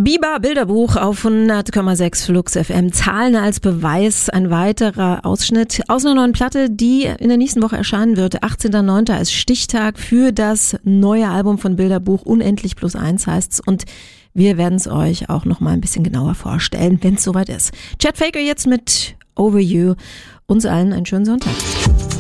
Biber Bilderbuch auf 100,6 Flux FM. Zahlen als Beweis. Ein weiterer Ausschnitt aus einer neuen Platte, die in der nächsten Woche erscheinen wird. 18.09. ist Stichtag für das neue Album von Bilderbuch. Unendlich plus eins heißt's. Und wir werden es euch auch noch mal ein bisschen genauer vorstellen, wenn es soweit ist. Chet Faker jetzt mit Over You. Uns allen einen schönen Sonntag.